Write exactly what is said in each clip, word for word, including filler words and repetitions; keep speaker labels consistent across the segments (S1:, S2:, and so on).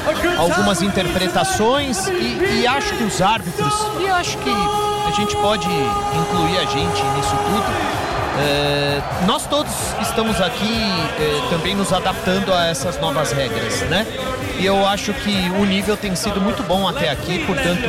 S1: algumas interpretações e, e acho que os árbitros, e acho que a gente pode incluir a gente nisso tudo. É, nós todos estamos aqui é, também nos adaptando a essas novas regras, né? E eu acho que o nível tem sido muito bom até aqui, portanto,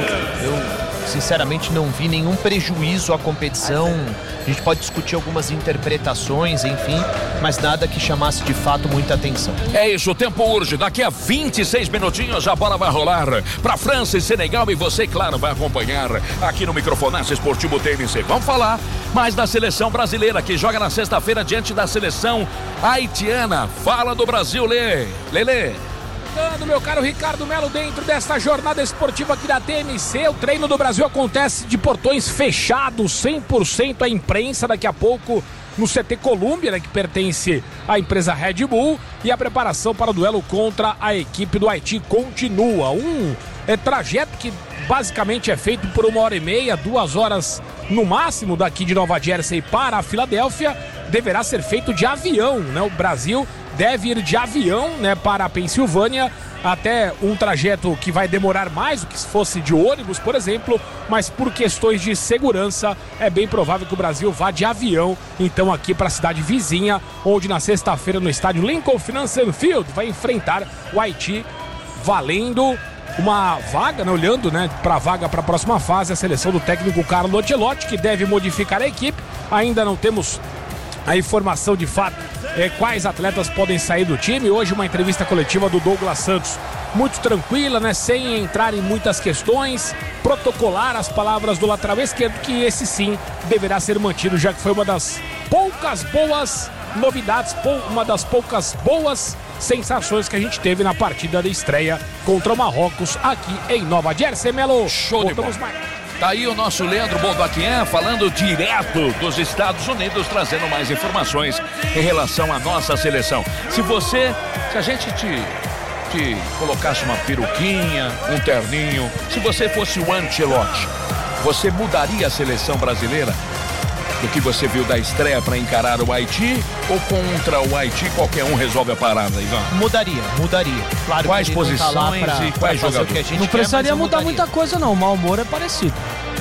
S1: eu sinceramente não vi nenhum prejuízo à competição. A gente pode discutir algumas interpretações, enfim, mas nada que chamasse de fato muita atenção.
S2: É isso, o tempo urge. Daqui a vinte e seis minutinhos a bola vai rolar para França e Senegal e você, claro, vai acompanhar aqui no Microfonaço Esportivo T M C. Vamos falar mais da seleção brasileira que joga na sexta-feira diante da seleção haitiana. Fala do Brasil, Lê. Lelê.
S3: Dando, meu caro Ricardo Melo, dentro desta jornada esportiva aqui da T M C, o treino do Brasil acontece de portões fechados, cem por cento à imprensa, daqui a pouco no C T Colômbia, né, que pertence à empresa Red Bull, e a preparação para o duelo contra a equipe do Haiti continua. Um é, trajeto que basicamente é feito por uma hora e meia, duas horas no máximo daqui de Nova Jersey para a Filadélfia, deverá ser feito de avião, né? O Brasil deve ir de avião, né, para a Pensilvânia, até um trajeto que vai demorar mais do que se fosse de ônibus, por exemplo, mas por questões de segurança é bem provável que o Brasil vá de avião, então aqui para a cidade vizinha, onde na sexta-feira no estádio Lincoln Financial Field vai enfrentar o Haiti, valendo uma vaga, né, olhando, né, para a vaga para a próxima fase, a seleção do técnico Carlo Ancelotti, que deve modificar a equipe. Ainda não temos a informação de fato é, quais atletas podem sair do time. Hoje uma entrevista coletiva do Douglas Santos muito tranquila, né, sem entrar em muitas questões, protocolar as palavras do lateral esquerdo, que esse sim deverá ser mantido, já que foi uma das poucas boas novidades, uma das poucas boas sensações que a gente teve na partida de estreia contra o Marrocos aqui em Nova Jersey. Melo,
S2: show de bola. Tá aí o nosso Leandro Boldaquian falando direto dos Estados Unidos, trazendo mais informações em relação à nossa seleção. Se você, se a gente te, te colocasse uma peruquinha, um terninho, se você fosse o Ancelotti, você mudaria a seleção brasileira do que você viu da estreia para encarar o Haiti, ou contra o Haiti qualquer um resolve a parada, Ivan?
S1: Mudaria, mudaria. Claro,
S2: quais posições tá pra, e quais jogadores?
S4: Não precisaria mudar muita coisa não, o mau humor é parecido.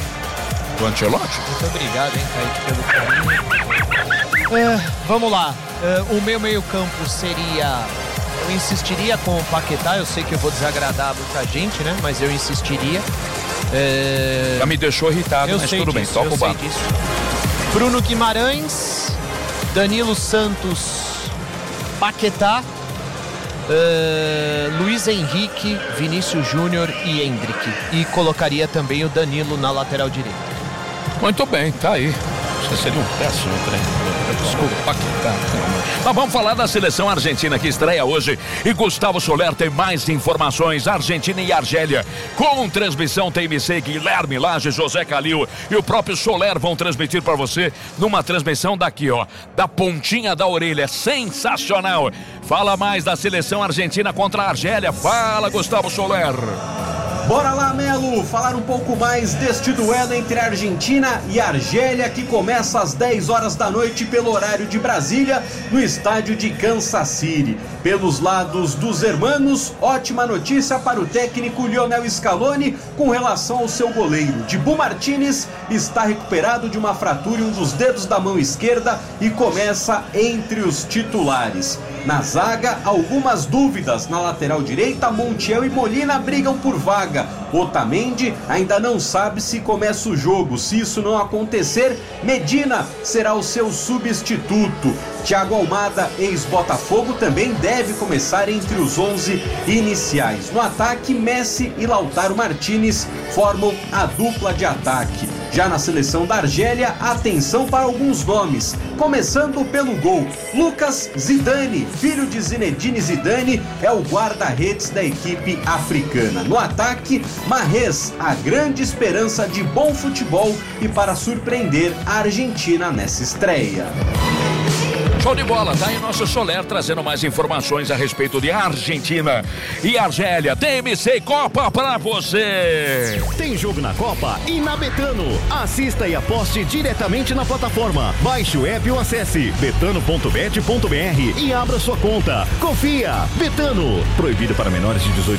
S2: O Ancelotti?
S1: Muito obrigado, hein, Kaique, pelo carinho. É, vamos lá, é, o meu meio campo seria... Eu insistiria com o Paquetá, eu sei que eu vou desagradar muita gente, né, mas eu insistiria. É...
S2: Já me deixou irritado,
S1: eu
S2: mas
S1: sei
S2: tudo
S1: disso,
S2: bem, toca
S1: eu
S2: o
S1: sei
S2: barco.
S1: disso. Bruno Guimarães, Danilo Santos, Paquetá, uh, Luiz Henrique, Vinícius Júnior e Endrick. E colocaria também o Danilo na lateral direita.
S2: Muito bem, tá aí. Você seria um péssimo treinador. Desculpa, Paquetá. Mas vamos falar da seleção argentina que estreia hoje. E Gustavo Soler tem mais informações. Argentina e Argélia, com transmissão T M C, Guilherme Lage, José Calil e o próprio Soler vão transmitir para você numa transmissão daqui, ó, da pontinha da orelha. Sensacional. Fala mais da seleção argentina contra a Argélia. Fala, Gustavo Soler.
S5: Bora lá, Melo, falar um pouco mais deste duelo entre a Argentina e a Argélia, que começa às dez horas da noite pelo horário de Brasília, no estádio de Kansas City. Pelos lados dos hermanos, ótima notícia para o técnico Lionel Scaloni com relação ao seu goleiro. Dibu Martínez está recuperado de uma fratura em um dos dedos da mão esquerda e começa entre os titulares. Na zaga, algumas dúvidas. Na lateral direita, Montiel e Molina brigam por vaga. Otamendi ainda não sabe se começa o jogo. Se isso não acontecer, Medina será o seu substituto. Thiago Almada, ex-Botafogo, também deve começar entre os onze iniciais. No ataque, Messi e Lautaro Martínez formam a dupla de ataque. Já na seleção da Argélia, atenção para alguns nomes. Começando pelo gol, Lucas Zidane, filho de Zinedine Zidane, é o guarda-redes da equipe africana. No ataque, Mahrez, a grande esperança de bom futebol e para surpreender a Argentina nessa estreia.
S2: Show de bola, tá aí o nosso Soler trazendo mais informações a respeito de Argentina e Argélia. T M C Copa pra você.
S6: Tem jogo na Copa e na Betano. Assista e aposte diretamente na plataforma. Baixe o app ou acesse betano ponto bet ponto br e abra sua conta. Confia. Betano. Proibido para menores de dezoito